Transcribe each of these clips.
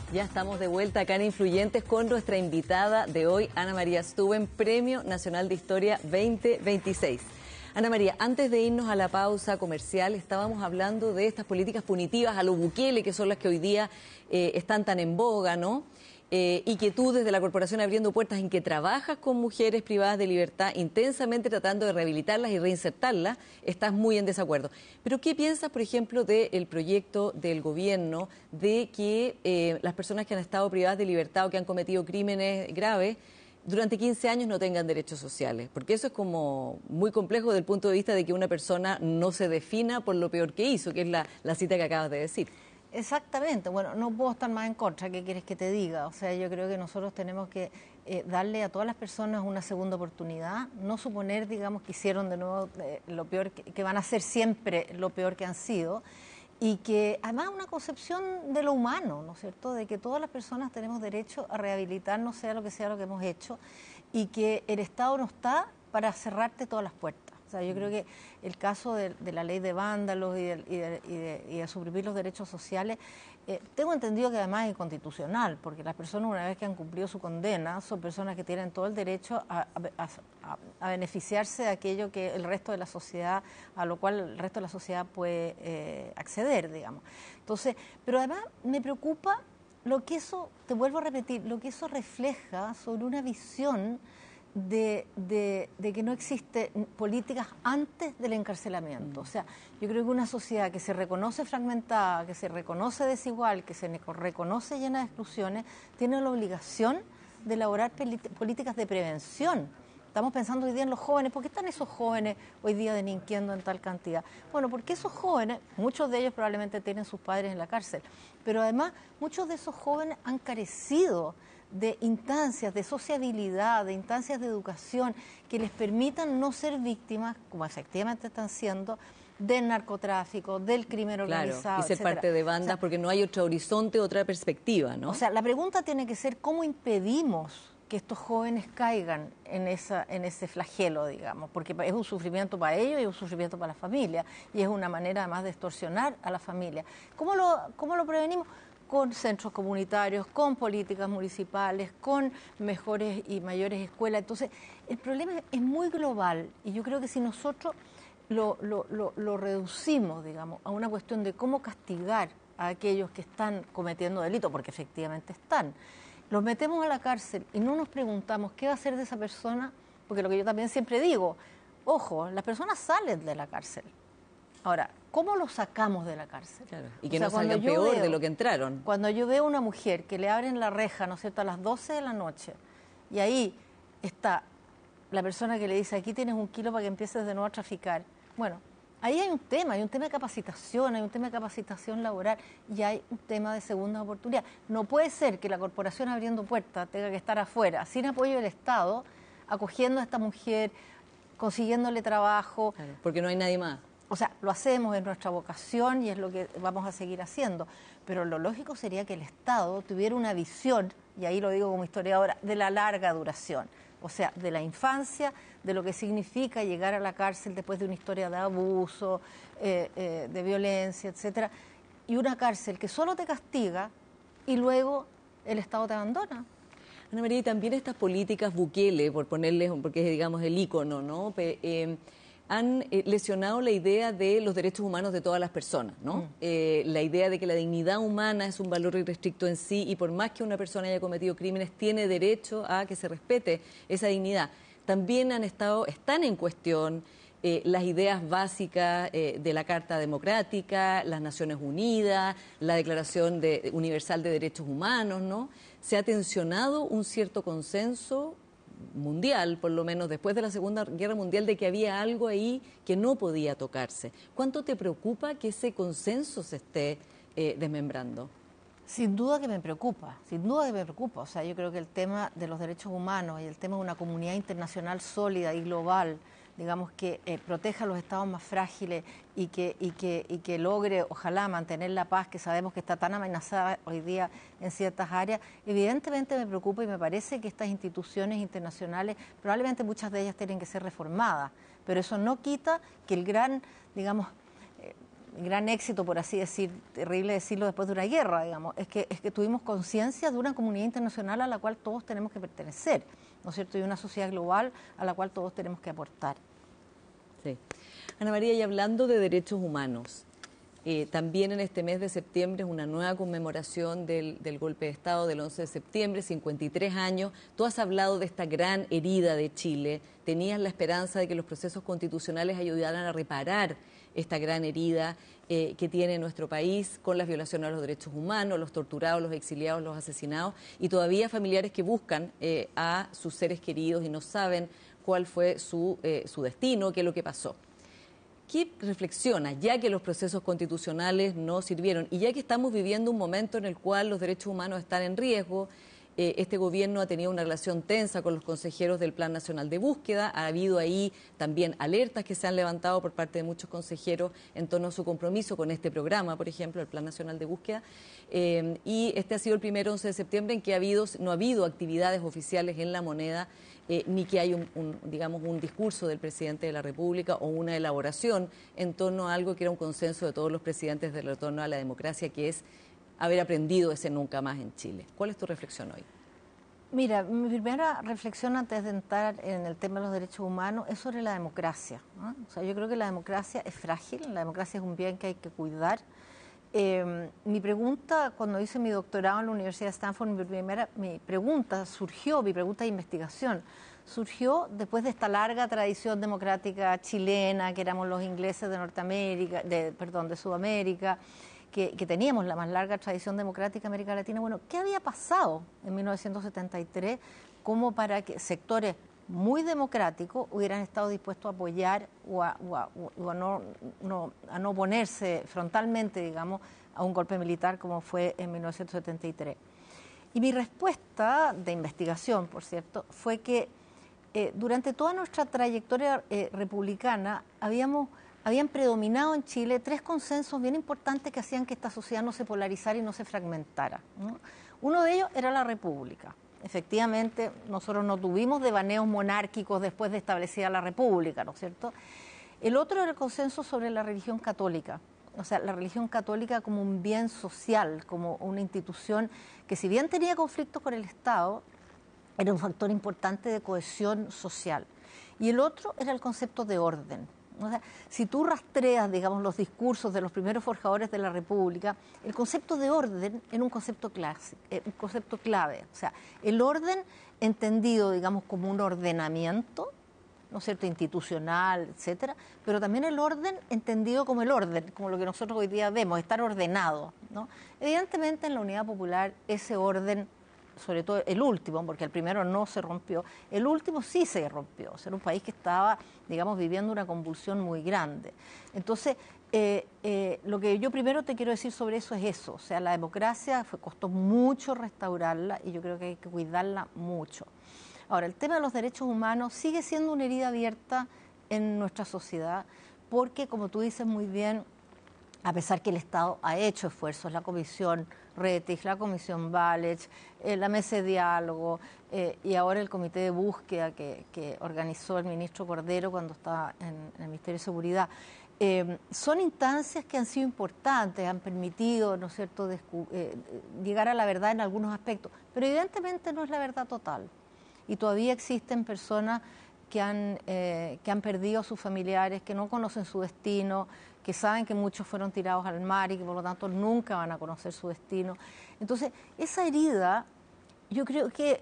Ya estamos de vuelta acá en Influyentes con nuestra invitada de hoy, Ana María Steuben, Premio Nacional de Historia 2026. Ana María, antes de irnos a la pausa comercial, estábamos hablando de estas políticas punitivas a lo Bukele, que son las que hoy día están tan en boga, ¿no? Y que tú desde la Corporación Abriendo Puertas, en que trabajas con mujeres privadas de libertad, intensamente tratando de rehabilitarlas y reinsertarlas, estás muy en desacuerdo. Pero ¿qué piensas, por ejemplo, del proyecto del gobierno de que las personas que han estado privadas de libertad o que han cometido crímenes graves durante 15 años no tengan derechos sociales? Porque eso es como muy complejo desde el punto de vista de que una persona no se defina por lo peor que hizo, que es la cita que acabas de decir. Exactamente, bueno, no puedo estar más en contra, ¿qué quieres que te diga? O sea, yo creo que nosotros tenemos que darle a todas las personas una segunda oportunidad, no suponer, digamos, que hicieron de nuevo lo peor, que van a hacer siempre lo peor que han sido, y que además una concepción de lo humano, ¿no es cierto?, de que todas las personas tenemos derecho a rehabilitarnos, sea lo que hemos hecho, y que el Estado no está para cerrarte todas las puertas. O sea, yo creo que el caso de la ley de vándalos y de suprimir los derechos sociales, tengo entendido que además es inconstitucional, porque las personas, una vez que han cumplido su condena, son personas que tienen todo el derecho a beneficiarse de aquello que el resto de la sociedad, a lo cual el resto de la sociedad puede acceder, digamos. Entonces, pero además me preocupa lo que eso, te vuelvo a repetir, lo que eso refleja sobre una visión de que no existen políticas antes del encarcelamiento. O sea, yo creo que una sociedad que se reconoce fragmentada, que se reconoce desigual, que se reconoce llena de exclusiones, tiene la obligación de elaborar políticas de prevención. Estamos pensando hoy día en los jóvenes. ¿Por qué están esos jóvenes hoy día delinquiendo en tal cantidad? Bueno, porque esos jóvenes, muchos de ellos probablemente tienen sus padres en la cárcel, pero además muchos de esos jóvenes han carecido de instancias de sociabilidad, de instancias de educación que les permitan no ser víctimas, como efectivamente están siendo, del narcotráfico, del crimen organizado, claro, y ser etcétera. parte de bandas, o sea, porque no hay otro horizonte, otra perspectiva, ¿no? O sea, la pregunta tiene que ser cómo impedimos que estos jóvenes caigan en ese flagelo, digamos, porque es un sufrimiento para ellos y un sufrimiento para la familia, y es una manera además de extorsionar a la familia. ¿Cómo lo prevenimos? Con centros comunitarios, con políticas municipales, con mejores y mayores escuelas. Entonces, el problema es muy global, y yo creo que si nosotros lo reducimos, digamos, a una cuestión de cómo castigar a aquellos que están cometiendo delitos, porque efectivamente están, los metemos a la cárcel y no nos preguntamos qué va a hacer de esa persona, porque lo que yo también siempre digo, ojo, las personas salen de la cárcel. Ahora, ¿cómo los sacamos de la cárcel? Claro, y que no salgan peor de lo que entraron. Cuando yo veo a una mujer que le abren la reja, ¿no es cierto?, a las 12 de la noche, y ahí está la persona que le dice, aquí tienes 1 kilo para que empieces de nuevo a traficar. Bueno, ahí hay un tema de capacitación, hay un tema de capacitación laboral, y hay un tema de segunda oportunidad. No puede ser que la Corporación Abriendo Puertas tenga que estar afuera, sin apoyo del Estado, acogiendo a esta mujer, consiguiéndole trabajo. Claro, porque no hay nadie más. O sea, lo hacemos, es nuestra vocación y es lo que vamos a seguir haciendo. Pero lo lógico sería que el Estado tuviera una visión, y ahí lo digo como historiadora, de la larga duración. O sea, de la infancia, de lo que significa llegar a la cárcel después de una historia de abuso, de violencia, etcétera. Y una cárcel que solo te castiga y luego el Estado te abandona. Ana María, y también estas políticas Bukele, por ponerles, porque es, digamos, el ícono, ¿no? Han lesionado la idea de los derechos humanos de todas las personas, ¿no? La idea de que la dignidad humana es un valor irrestricto en sí, y por más que una persona haya cometido crímenes, tiene derecho a que se respete esa dignidad. También están en cuestión las ideas básicas de la Carta Democrática, las Naciones Unidas, la Declaración Universal de Derechos Humanos, ¿no? Se ha tensionado un cierto consenso mundial, por lo menos después de la Segunda Guerra Mundial, de que había algo ahí que no podía tocarse. ¿Cuánto te preocupa que ese consenso se esté desmembrando? Sin duda que me preocupa, sin duda que me preocupa. O sea, yo creo que el tema de los derechos humanos y el tema de una comunidad internacional sólida y global, digamos, que proteja a los estados más frágiles y que logre, ojalá, mantener la paz, que sabemos que está tan amenazada hoy día en ciertas áreas, evidentemente me preocupa, y me parece que estas instituciones internacionales, probablemente muchas de ellas tienen que ser reformadas, pero eso no quita que el gran, digamos, gran éxito, por así decir, terrible decirlo después de una guerra, digamos, es que tuvimos conciencia de una comunidad internacional a la cual todos tenemos que pertenecer, ¿no es cierto? Y una sociedad global a la cual todos tenemos que aportar. Sí. Ana María, y hablando de derechos humanos, también en este mes de septiembre es una nueva conmemoración del golpe de Estado del 11 de septiembre, 53 años. Tú has hablado de esta gran herida de Chile. Tenías la esperanza de que los procesos constitucionales ayudaran a reparar esta gran herida que tiene nuestro país con las violaciones a los derechos humanos, los torturados, los exiliados, los asesinados, y todavía familiares que buscan a sus seres queridos y no saben cuál fue su destino, qué es lo que pasó. ¿Qué reflexiona, ya que los procesos constitucionales no sirvieron y ya que estamos viviendo un momento en el cual los derechos humanos están en riesgo? Este gobierno ha tenido una relación tensa con los consejeros del Plan Nacional de Búsqueda. Ha habido ahí también alertas que se han levantado por parte de muchos consejeros en torno a su compromiso con este programa, por ejemplo, el Plan Nacional de Búsqueda. Y este ha sido el primer 11 de septiembre en que no ha habido actividades oficiales en La Moneda, ni que hay digamos, un discurso del presidente de la República o una elaboración en torno a algo que era un consenso de todos los presidentes del retorno a la democracia, que es haber aprendido ese nunca más en Chile. ¿Cuál es tu reflexión hoy? Mira, mi primera reflexión antes de entrar en el tema de los derechos humanos es sobre la democracia, ¿no? O sea, yo creo que la democracia es frágil, la democracia es un bien que hay que cuidar. Mi pregunta, cuando hice mi doctorado en la Universidad de Stanford, mi pregunta de investigación, surgió después de esta larga tradición democrática chilena, que éramos los ingleses de Norteamérica, de Sudamérica, que teníamos la más larga tradición democrática en América Latina. Bueno, ¿qué había pasado en 1973 como para que sectores muy democráticos hubieran estado dispuestos a apoyar o a no oponerse frontalmente, digamos, a un golpe militar como fue en 1973? Y mi respuesta de investigación, por cierto, fue que durante toda nuestra trayectoria republicana habían predominado en Chile tres consensos bien importantes que hacían que esta sociedad no se polarizara y no se fragmentara, ¿no? Uno de ellos era la República. Efectivamente, nosotros no tuvimos devaneos monárquicos después de establecida la República, ¿no es cierto? El otro era el consenso sobre la religión católica, o sea, la religión católica como un bien social, como una institución que, si bien tenía conflictos con el Estado, era un factor importante de cohesión social. Y el otro era el concepto de orden. O sea, si tú rastreas, digamos, los discursos de los primeros forjadores de la República, el concepto de orden era un concepto clave. O sea, el orden entendido, digamos, como un ordenamiento, ¿no es cierto?, institucional, etcétera, pero también el orden entendido como el orden, como lo que nosotros hoy día vemos, estar ordenado, ¿no? Evidentemente, en la Unidad Popular ese orden, sobre todo el último, porque el primero no se rompió, el último sí se rompió. O sea, era un país que estaba, digamos, viviendo una convulsión muy grande. Entonces, lo que yo primero te quiero decir sobre eso es eso. O sea, la democracia costó mucho restaurarla y yo creo que hay que cuidarla mucho. Ahora, el tema de los derechos humanos sigue siendo una herida abierta en nuestra sociedad porque, como tú dices muy bien, a pesar que el Estado ha hecho esfuerzos, la Comisión Rettig, la Comisión Walech, la Mesa de Diálogo y ahora el Comité de Búsqueda que organizó el ministro Cordero cuando estaba en el Ministerio de Seguridad, son instancias que han sido importantes, han permitido, ¿no es cierto?, llegar a la verdad en algunos aspectos, pero evidentemente no es la verdad total. Y todavía existen personas que han perdido a sus familiares, que no conocen su destino, que saben que muchos fueron tirados al mar y que por lo tanto nunca van a conocer su destino. Entonces, esa herida yo creo que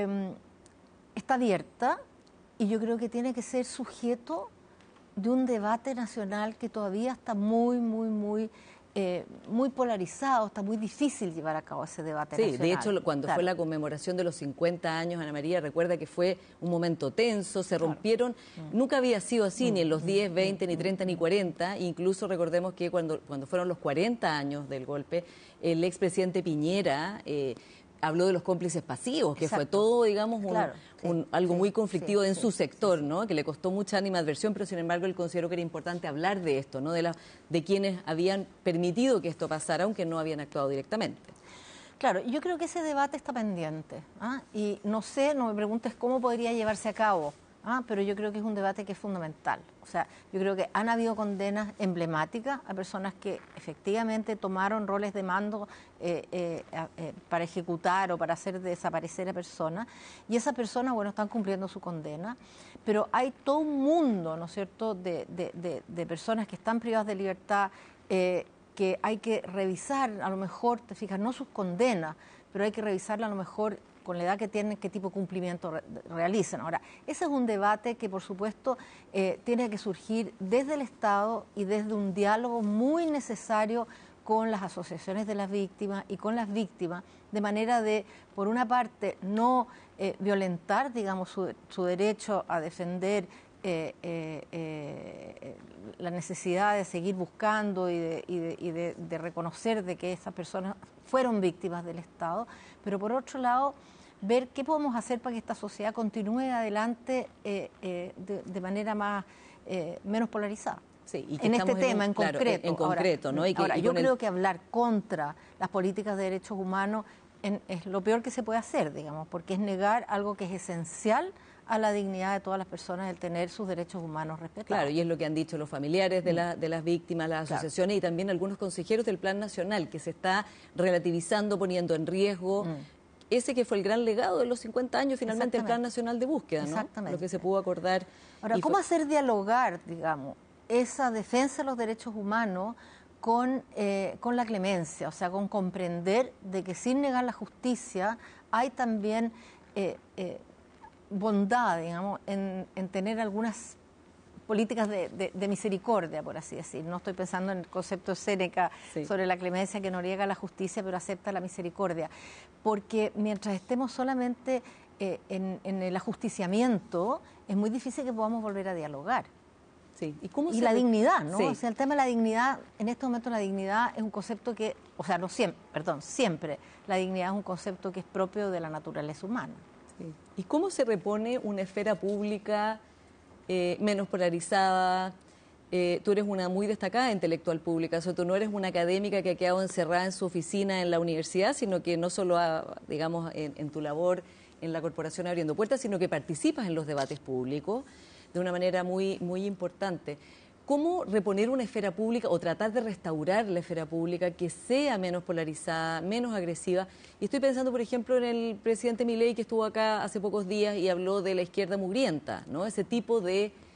está abierta y yo creo que tiene que ser sujeto de un debate nacional que todavía está muy polarizado, está muy difícil llevar a cabo ese debate nacional. Sí, de hecho, cuando fue la conmemoración de los 50 años, Ana María, recuerda que fue un momento tenso, se rompieron, nunca había sido así, ni en los 10, 20, ni 30, ni 40, incluso recordemos que cuando fueron los 40 años del golpe, el expresidente Piñera habló de los cómplices pasivos, que fue todo, digamos, algo muy conflictivo en su sector, ¿no? Que le costó mucha animadversión, pero sin embargo él consideró que era importante hablar de esto, ¿no? De quienes habían permitido que esto pasara, aunque no habían actuado directamente. Claro, yo creo que ese debate está pendiente, ¿ah? Y no sé, no me preguntes cómo podría llevarse a cabo, Pero yo creo que es un debate que es fundamental. O sea, yo creo que han habido condenas emblemáticas a personas que efectivamente tomaron roles de mando para ejecutar o para hacer desaparecer a personas, y esas personas, bueno, están cumpliendo su condena, pero hay todo un mundo, ¿no es cierto?, de personas que están privadas de libertad, que hay que revisar, a lo mejor, te fijas, no sus condenas, pero hay que revisarla a lo mejor con la edad que tienen, qué tipo de cumplimiento realizan. Ahora, ese es un debate que, por supuesto, tiene que surgir desde el Estado y desde un diálogo muy necesario con las asociaciones de las víctimas y con las víctimas, de manera de, por una parte, no violentar, digamos, su derecho a defender la necesidad de seguir buscando y de reconocer de que esas personas fueron víctimas del Estado, pero por otro lado, ver qué podemos hacer para que esta sociedad continúe adelante de manera menos polarizada. Sí, y que en este tema en claro, concreto. En concreto, ¿no? Ahora, yo creo que hablar contra las políticas de derechos humanos es lo peor que se puede hacer, digamos, porque es negar algo que es esencial a la dignidad de todas las personas, el tener sus derechos humanos respetados. Claro, y es lo que han dicho los familiares de las víctimas, las asociaciones, y también algunos consejeros del Plan Nacional, que se está relativizando, poniendo en riesgo ese que fue el gran legado de los 50 años, finalmente, el Plan Nacional de Búsqueda, ¿no? Exactamente. Lo que se pudo acordar. Ahora, ¿cómo hacer dialogar, digamos, esa defensa de los derechos humanos con la clemencia? O sea, con comprender de que sin negar la justicia hay también bondad, digamos, en tener algunas políticas de misericordia, por así decir. No estoy pensando en el concepto de Séneca sobre la clemencia, que no niega la justicia, pero acepta la misericordia. Porque mientras estemos solamente en el ajusticiamiento, es muy difícil que podamos volver a dialogar. Sí. Y la dignidad, ¿no? Sí. O sea, el tema de la dignidad, en este momento la dignidad es un concepto que, o sea, no siempre, perdón, siempre la dignidad es un concepto que es propio de la naturaleza humana. Sí. ¿Y cómo se repone una esfera pública menos polarizada? Tú eres una muy destacada intelectual pública, o sea, tú no eres una académica que ha quedado encerrada en su oficina en la universidad, sino que no solo, digamos, en tu labor en la corporación Abriendo Puertas, sino que participas en los debates públicos de una manera muy, muy importante. ¿Cómo reponer una esfera pública o tratar de restaurar la esfera pública que sea menos polarizada, menos agresiva? Y estoy pensando, por ejemplo, en el presidente Milei, que estuvo acá hace pocos días y habló de la izquierda mugrienta, ¿no? Ese tipo de